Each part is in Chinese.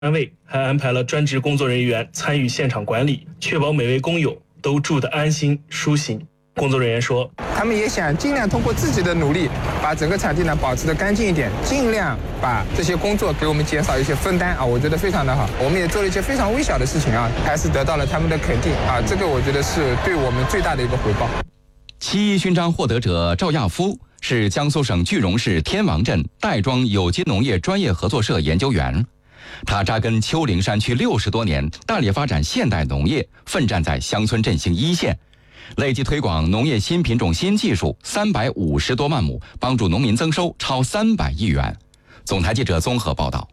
单位还安排了专职工作人员参与现场管理，确保每位工友都住得安心舒心。工作人员说， 他们也想尽量通过自己的努力，把整个场地呢保持得干净一点，尽量把这些工作给我们减少一些分担啊，我觉得非常的好。我们也做了一些非常微小的事情啊，还是得到了他们的肯定啊，这个我觉得是对我们最大的一个回报。 7·1勋章获得者赵亚夫是江苏省句容市天王镇袋庄有机农业专业合作社研究员，他扎根丘陵山区60多年，大力发展现代农业，奋战在乡村振兴一线，累计推广农业新品种新技术350多万亩，帮助农民增收超300亿元。总台记者综合报道。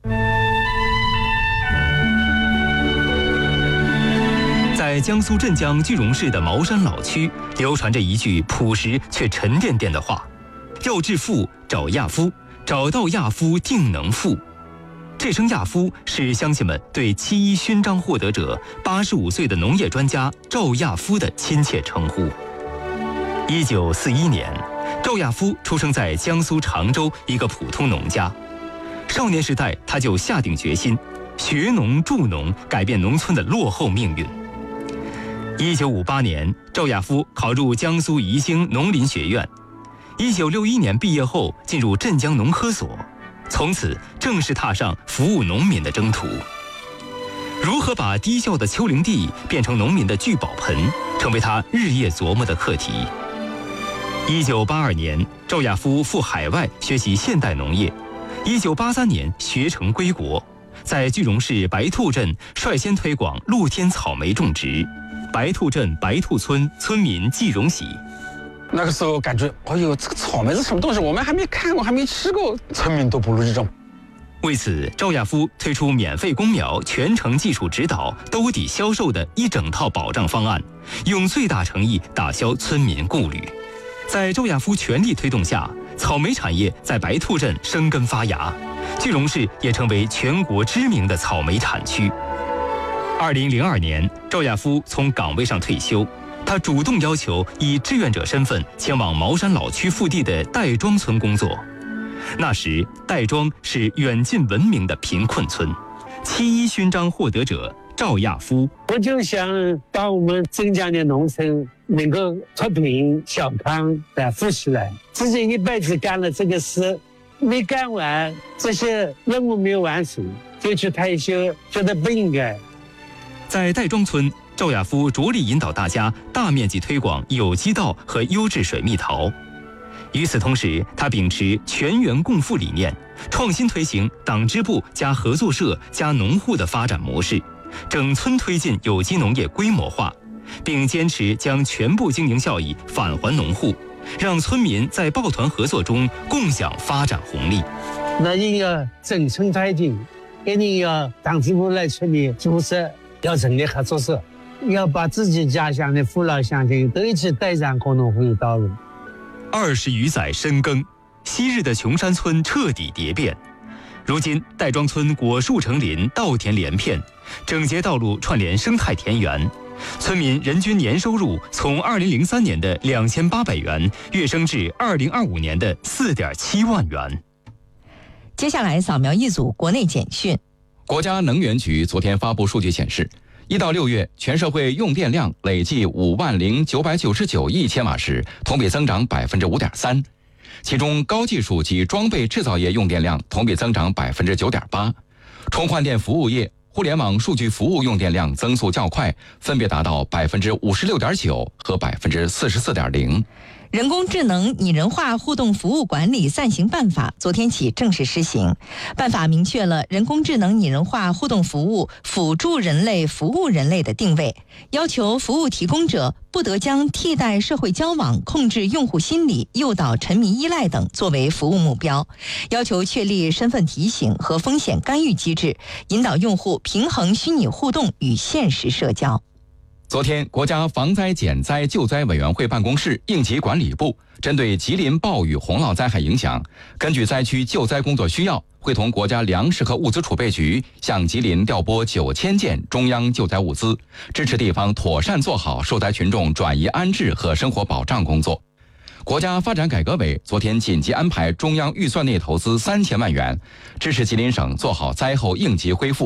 在江苏镇江句容市的茅山老区，流传着一句朴实却沉甸甸的话：要致富，找亚夫，找到亚夫定能富。这声亚夫是乡亲们对7·1勋章获得者85岁的农业专家赵亚夫的亲切称呼。1941年，赵亚夫出生在江苏常州一个普通农家。少年时代，他就下定决心学农助农，改变农村的落后命运。1958年，赵亚夫考入江苏宜兴农林学院。1961年毕业后，进入镇江农科所，从此正式踏上服务农民的征途。如何把低效的丘陵地变成农民的聚宝盆，成为他日夜琢磨的课题。1982年，赵亚夫赴海外学习现代农业。1983年学成归国，在句容市白兔镇率先推广露天草莓种植。白兔镇白兔村村民季荣喜， 那个时候感觉，哎呦，这个草莓是什么东西？我们还没看过，还没吃过，村民都不如这种。 为此，赵亚夫推出免费公苗、全程技术指导、兜底销售的一整套保障方案，用最大诚意打消村民顾虑。在赵亚夫全力推动下，草莓产业在白兔镇生根发芽，句容市也成为全国知名的草莓产区。2002年，赵亚夫从岗位上退休，他主动要求以志愿者身份前往茅山老区腹地的袋庄村工作。那时，袋庄是远近闻名的贫困村。7·1勋章获得者赵亚夫， 我就想把我们镇江的农村能够脱贫小康的富起来。自己一辈子干了这个事，没干完，这些任务没有完成，就去退休，觉得不应该。 在袋庄村，赵亚夫着力引导大家大面积推广有机稻和优质水蜜桃。与此同时，他秉持全员共富理念，创新推行党支部加合作社加农户的发展模式，整村推进有机农业规模化，并坚持将全部经营效益返还农户，让村民在抱团合作中共享发展红利。 那你要整村推进，一定要党支部来村里组织，要成立合作社，要把自己家乡的父老乡亲都一起带上共同富裕道路。 20余载深耕，昔日的穷山村彻底蝶变。如今，袋庄村果树成林，稻田连片，整洁道路串联生态田园，村民人均年收入从2003年的2800元跃升至2025年的4.7万元。 接下来扫描一组国内简讯。 国家能源局昨天发布数据显示，1到6月全社会用电量累计50999亿千瓦时，同比增长5.3%。其中，高技术及装备制造业用电量同比增长9.8%，充换电服务业、互联网数据服务用电量增速较快，分别达到56.9%和44.0%。 人工智能拟人化互动服务管理暂行办法昨天起正式施行。办法明确了人工智能拟人化互动服务辅助人类服务人类的定位，要求服务提供者不得将替代社会交往、控制用户心理、诱导沉迷依赖等作为服务目标，要求确立身份提醒和风险干预机制，引导用户平衡虚拟互动与现实社交。 昨天，国家防灾减灾救灾委员会办公室应急管理部针对吉林暴雨洪涝灾害影响，根据灾区救灾工作需要，会同国家粮食和物资储备局向吉林调拨9000件中央救灾物资，支持地方妥善做好受灾群众转移安置和生活保障工作。 国家发展改革委昨天紧急安排中央预算内投资3000万元，支持吉林省做好灾后应急恢复。